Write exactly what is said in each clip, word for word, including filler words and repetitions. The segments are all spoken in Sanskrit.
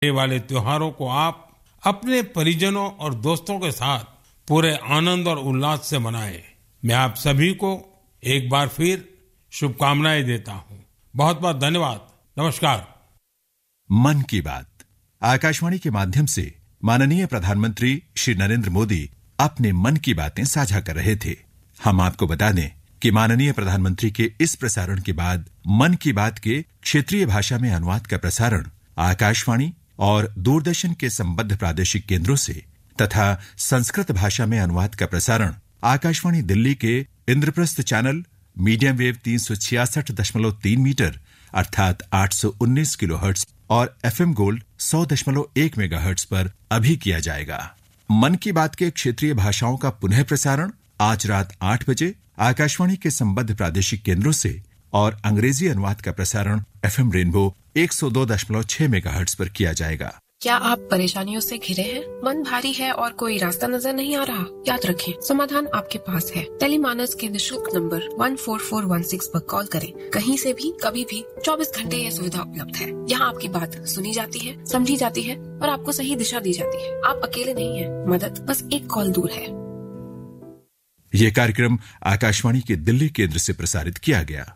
आने वाले त्योहारों को आप अपने परिजनों और दोस्तों के साथ पूरे आनंद और उल्लास से मनाएं। मैं आप सभी को एक बार फिर शुभकामनाएं देता हूं। बहुत बहुत धन्यवाद। नमस्कार। मन की बात आकाशवाणी के माध्यम से माननीय प्रधानमंत्री श्री नरेंद्र मोदी अपने मन की बातें साझा कर रहे थे। हम आपको बता दें कि माननीय प्रधानमंत्री के इस प्रसारण के बाद मन की बात के क्षेत्रीय भाषा में अनुवाद का प्रसारण आकाशवाणी और दूरदर्शन के संबद्ध प्रादेशिक केंद्रों से तथा संस्कृत भाषा में अनुवाद का प्रसारण आकाशवाणी दिल्ली के इंद्रप्रस्थ चैनल मीडियम वेव तीन सौ छियासठ दशमलव तीन मीटर अर्थात आठ सौ उन्नीस किलोहर्ट्ज और एफएम गोल्ड सौ दशमलव एक मेगाहर्ट्ज पर अभी किया जाएगा। मन की बात के क्षेत्रीय भाषाओं का पुनः प्रसारण आज रात आठ बजे आकाशवाणी के संबद्ध प्रादेशिक केंद्रों से और अंग्रेजी अनुवाद का प्रसारण एफएम रेनबो एक सौ दो दशमलव छह मेगाहर्ट्ज पर किया जाएगा। क्या आप परेशानियों से घिरे हैं? मन भारी है और कोई रास्ता नजर नहीं आ रहा? याद रखें, समाधान आपके पास है। टेलीमानस के निशुल्क नंबर एक चार चार एक छह पर कॉल करें। कहीं से भी कभी भी चौबीस घंटे यह सुविधा उपलब्ध है। यहाँ आपकी बात सुनी जाती है, समझी जाती है और आपको सही दिशा दी जाती है। आप अकेले नहीं हैं। मदद बस एक कॉल दूर है। यह कार्यक्रम आकाशवाणी के दिल्ली केंद्र से प्रसारित किया गया।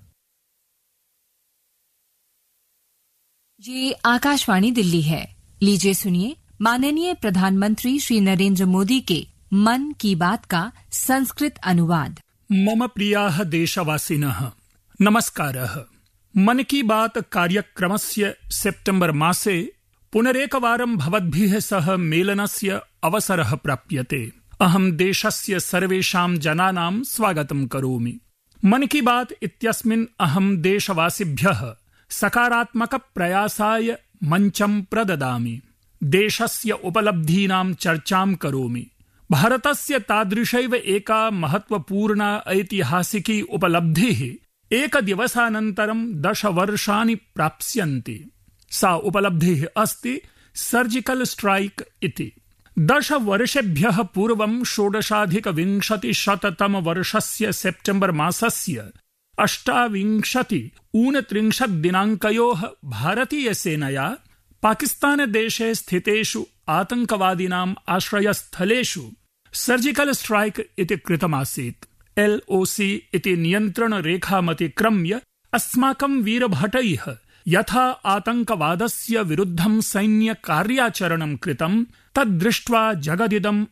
ये आकाशवाणी दिल्ली है। लीजिए सुनिए माननीय प्रधानमंत्री श्री नरेंद्र मोदी के मन की बात का संस्कृत अनुवाद। मम प्रियाः देशवासिनः नमस्कारः। मन की बात कार्यक्रमस्य सेप्टेम्बर मासे पुनरेकवारं भवद्भिः सह मेलनस्य अवसरः प्राप्यते। अहं देशस्य सर्वेषां जनानां स्वागतं करोमि। मन की बात इत्यस्मिन् अहं देशवासिभ्यः सकारात्मक प्रयासाय मंचं प्रददामि। देशस्य उपलब्धीनां चर्चां करोमि। भारतस्य तादृशैव एका महत्वपूर्णा ऐतिहासिकी उपलब्धिः एकदिवसानन्तरं दश वर्षाणि प्राप्स्यन्ति। सा उपलब्धिः अस्ति सर्जिकल स्ट्राइक इति। दश वर्षेभ्यः पूर्वं षोडशाधिकविंशतिशततम वर्षस्य सेप्टेम्बर मासस्य अष्टाविंशति ऊनत्रिंशत् दिनाङ्कयोः भारतीय सेनया पाकिस्तान देशे स्थितेषु आतंकवादिनाम् आश्रयस्थलेषु सर्जिकल स्ट्राइक इति कृतमासीत्। एलओसी इति नियन्त्रण रेखामतिक्रम्य अस्माकं वीरभटैः यथा आतंकवादस्य विरुद्धं सैन्य कार्याचरणं कृतं तद्दृष्ट्वा जगदिदम्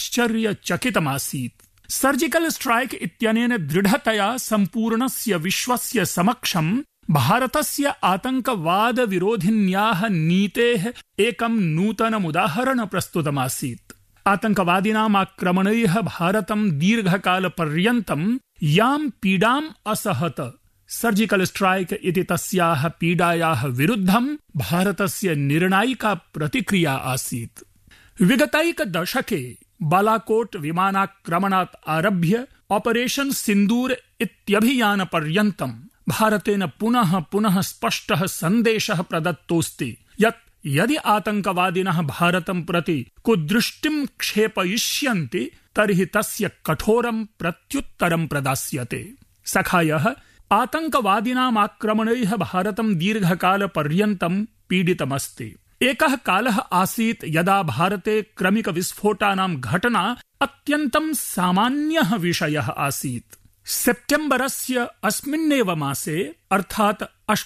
आश्चर्यचकितमासीत्। सर्जिकल स्ट्राइक इत्यनेन दृढतया सम्पूर्णस्य विश्वस्य समक्षं भारतस्य आतंकवाद विरोधिन्याः नीतेः एकं नूतनमुदाहरणं प्रस्तुतमासीत्। आतंकवादिनाम् आक्रमणैः भारतं दीर्घकालपर्यन्तं यां पीडाम् असहत सर्जिकल स्ट्राइक इति तस्याः पीडायाः विरुद्धं भारतस्य निर्णायिका प्रतिक्रिया आसीत्। विगतैक दशके बालाकोट विमानाक्रमणात् आरभ्य ऑपरेशन सिन्दूर इत्यभियानपर्यन्तं भारतेन पुनः पुनः स्पष्टः सन्देशः प्रदत्तोऽस्ति यत् यदि आतंकवादिनः भारतं प्रति कुदृष्टिं क्षेपयिष्यन्ति तर्हि तस्य कठोरं प्रत्युत्तरं प्रदास्यते। सखायः आतंकवादिनाम् आक्रमणैः भारतं दीर्घकालपर्यन्तं पीडितमस्ति। एकः कालः आसीत् यदा भारते क्रमिक विस्फोटानां घटना अत्यन्तं सामान्यः विषयः आसीत्। सेप्टेम्बरस्य अस्मिन्नेव मासे अर्थात्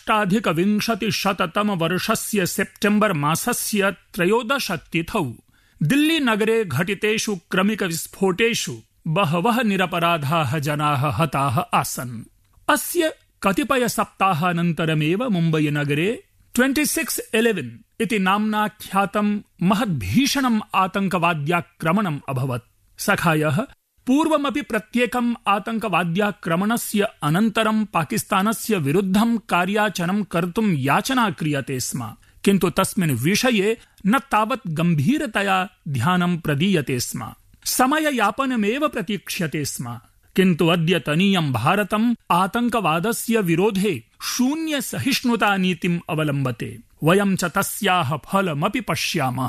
अष्टाधिकविंशतिशततम वर्षस्य सेप्टेम्बर मासस्य त्रयोदश तिथौ दिल्ली नगरे घटितेषु क्रमिक विस्फोटेषु बहवः निरपराधाः जनाः हताः आसन्। अस्य कतिपय सप्ताहानन्तरमेव मुम्बई नगरे छब्बीस ग्यारह इति नाम्ना ख्यातं महद्भीषणम् आतंकवाद्याक्रमणम् अभवत्। सखायः पूर्वमपि प्रत्येकम् आतंकवाद्याक्रमणस्य अनन्तरं पाकिस्तानस्य विरुद्धं कार्याचरणं कर्तुं याचना क्रियते स्म, किन्तु तस्मिन् विषये न तावत् गम्भीरतया ध्यानं प्रदीयते स्म। समययापनमेव प्रतीक्ष्यते स्म, किन्तु अद्यतनीयं भारतम् आतंकवादस्य विरोधे शून्य सहिष्णुता नीतिम् अवलम्बते। वयं च तस्याः फलमपि पश्यामः।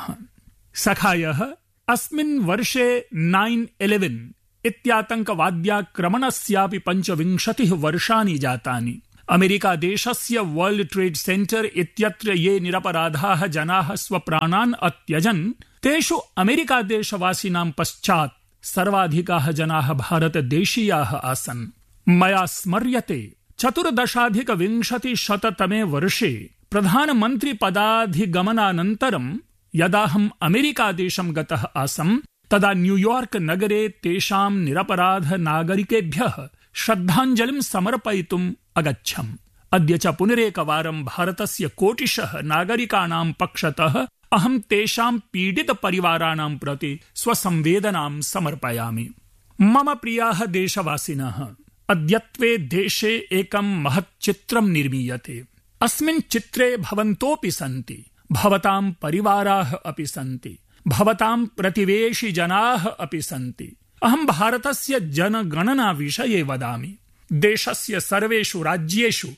सखायः अस्मिन् वर्षे नाइन इलेवन इत्यातंकवाद्याक्रमणस्यापि पञ्चविंशतिः वर्षाणि जातानि। अमेरिका देशस्य वर्ल्ड ट्रेड सेंटर इत्यत्र ये निरपराधाः जनाः स्वप्राणान् अत्यजन् तेषु अमेरिका देशवासिनां पश्चात् सर्वाधिकाः जनाः भारतदेशीयाः आसन्। मया स्मर्यते चतुर्दशाधिक विंशतिशततमे वर्षे प्रधानमन्त्री पदाधिगमनानन्तरं यदाहम् अमेरिकादेशं गतः आसम् तदा न्यूयॉर्क नगरे तेषां निरपराध नागरिकेभ्यः श्रद्धाञ्जलिं समर्पयितुम् अगच्छम्। अद्य च पुनरेकवारं भारतस्य कोटिशः नागरिकाणां पक्षतः अहं तेषां पीडित परिवाराणां प्रति स्वसंवेदनां समर्पयामि। मम प्रियाः देशवासिनः, अद्यत्वे देशे एकं महत् चित्रं निर्मीयते। अस्मिन् चित्रे भवन्तोऽपि सन्ति, भवतां परिवाराः अपि सन्ति, भवतां प्रतिवेशि जनाः अपि सन्ति। अहं भारतस्य जनगणना विषये वदामि। देशस्य सर्वेषु राज्येषु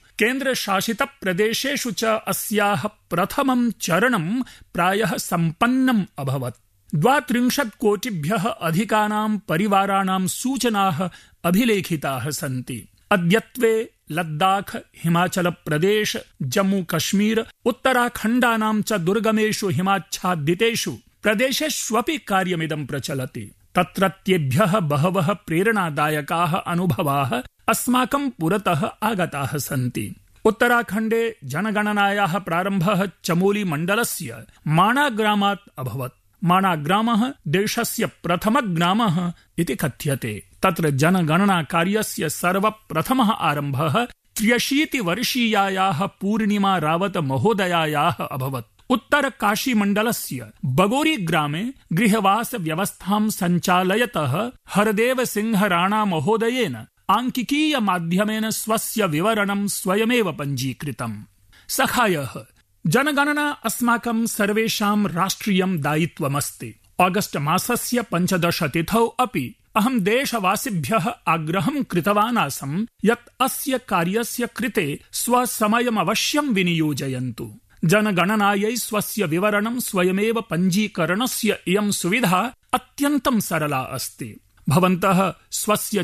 केन्द्रशासितप्रदेशेषु च अस्याः प्रथमं चरणं प्रायः सम्पन्नम् अभवत्। द्वात्रिंशत् कोटिभ्यः अधिकानां परिवाराणां सूचनाः अभिलेखिताः सन्ति। अद्यत्वे लद्दाख, हिमाचल प्रदेश, जम्मू कश्मीर, उत्तराखण्डानां च दुर्गमेषु हिमाच्छादितेषु प्रदेशेष्वपि कार्यमिदं प्रचलति। तत्रत्येभ्यः बहवः प्रेरणादायकाः अनुभवाः अस्माकं पुरतः आगताः सन्ति। उत्तराखण्डे जनगणनायाः प्रारम्भः चमोली मण्डलस्य माणाग्रामात् अभवत्। माणाग्रामः देशस्य प्रथमग्रामः इति कथ्यते। तत्र जनगणना कार्यस्य सर्वप्रथमः आरम्भः त्र्यशीतिवर्षीयायाः पूर्णिमा रावत महोदयायाः अभवत्। उत्तरकाशी मण्डलस्य बगोरी ग्रामे गृहवास व्यवस्थां सञ्चालयतः हरदेव सिंह राणा महोदयेन आङ्किकीय माध्यमेन स्वस्य विवरणं स्वयमेव पञ्जीकृतम्। सखायः, जनगणना अस्माकं सर्वेषां राष्ट्रियं दायित्वमस्ति। ऑगस्ट मासस्य पञ्चदश तिथौ अपि अहं देशवासिभ्यः आग्रहं कृतवान् आसम् यत् अस्य कार्यस्य कृते स्वसमयमवश्यं विनियोजयन्तु। जनगणनायै स्वस्य विवरणं स्वयमेव पञ्जीकरणस्य इयं सुविधा अत्यन्तं सरला अस्ति। भवन्तः स्वस्य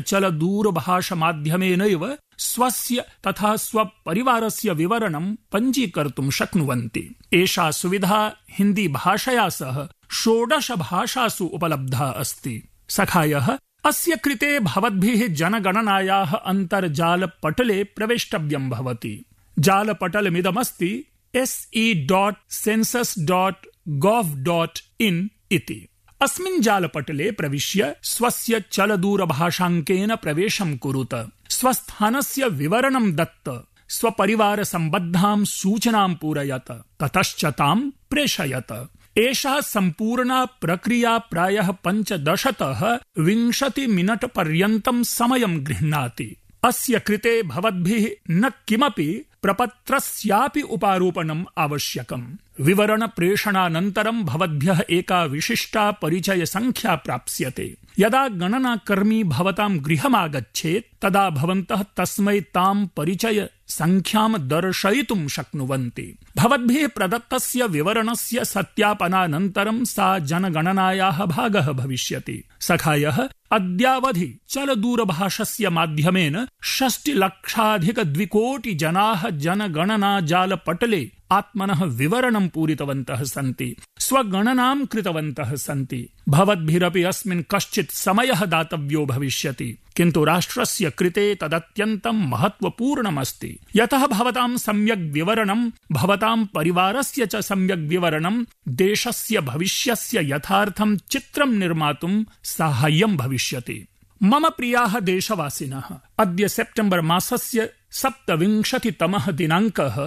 चलदूरभाषमाध्यमेनैव स्वस्य तथा स्वपरिवारस्य विवरणं पञ्जीकर्तुं शक्नुवन्ति। एषा सुविधा हिन्दी भाषया सह षोडश भाषासु उपलब्धा अस्ति। सखायः, अस्य कृते भवद्भिः जनगणनायाः अन्तर्जालपटले प्रवेष्टव्यं भवति। जालपटलमिदमस्ति S E dot सेन्सस् dot गोव् dot in इति। अस्मिन् जालपटले प्रविश्य स्वस्य चलदूरभाषाङ्केन प्रवेशं कुरुत। स्वस्थानस्य विवरणं दत्त स्वपरिवारसम्बद्धां सूचनां पूरयत, ततश्च तां प्रेषयत। एषा सम्पूर्णा प्रक्रिया प्रायः पञ्चदशतः विंशति मिनट पर्यन्तं समयं गृह्णाति। अस्य कृते भवद्भिः न किमपि प्रपत्रस्यापि उपारोपणम् आवश्यकम्। विवरण प्रेषणानन्तरं भवद्भ्यः एका विशिष्टा परिचय संख्या प्राप्स्यते। यदा गणनाकर्मी भवतां गृहमागच्छेत् तदा भवन्तः तस्मै तां परिचय संख्यां दर्शयितुं शक्नुवन्ति। भवद्भिः प्रदत्तस्य विवरणस्य सत्यापनानन्तरं सा जनगणनायाः भागः भविष्यति। सखायः, अद्यावधि चलदूरभाषस्य माध्यमेन षष्टिलक्षाधिक द्विकोटि जनाः जनगणना जालपटले आत्मनः विवरणं पूरितवन्तः सन्ति, स्वगणनां कृतवन्तः सन्ति। भवद्भिरपि अस्मिन् कश्चित् समयः दातव्यो भविष्यति, किन्तु राष्ट्रस्य कृते तदत्यन्तं महत्वपूर्णमस्ति। यतः भवतां सम्यग् विवरणं भवतां परिवारस्य च सम्यग् विवरणं देशस्य भविष्यस्य यथार्थं चित्रं निर्मातुं साहाय्यं भविष्यति। मम प्रियाः देशवासिनः, अद्य सेप्टेम्बर् मासस्य सप्तविंशतितमः दिनाङ्कः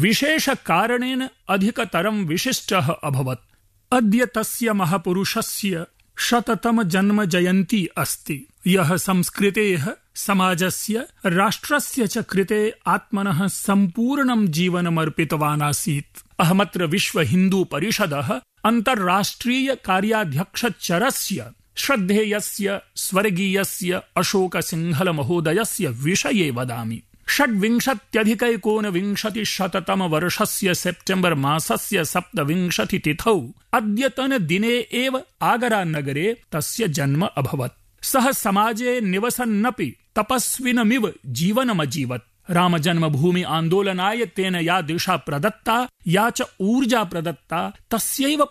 विशेषकारणेन अधिकतरं विशिष्टः अभवत्। अद्य तस्य महापुरुषस्य शततम जन्म जयन्ती अस्ति, यः संस्कृतेः, समाजस्य, राष्ट्रस्य च कृते आत्मनः सम्पूर्णं जीवनमर्पितवान् आसीत्। अहमत्र विश्व हिन्दू परिषदः अन्तर्राष्ट्रीय कार्याध्यक्षचरस्य श्रद्धेयस्य स्वर्गीयस्य अशोक सिंहल महोदयस्य विषये वदामि। षड्विंशत्यधिकैकोनविंशतिशततम वर्षस्य सेप्टेम्बर् मासस्य सप्तविंशति तिथौ अद्यतन दिने एव आगरा नगरे तस्य जन्म अभवत्। सः समाजे निवसन्नपि तपस्विनमिव जीवनमजीवत्। राम जन्मभूमि आन्दोलनाय तेन या दिशा प्रदत्ता या च ऊर्जा प्रदत्ता तस्यैव